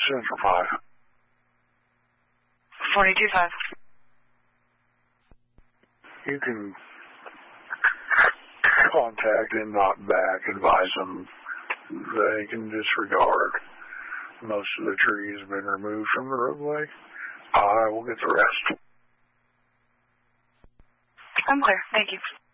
Central 5. 42.5. You can contact and not back, advise them they can disregard. Most of the trees have been removed from the roadway. I will get the rest. I'm clear. Thank you.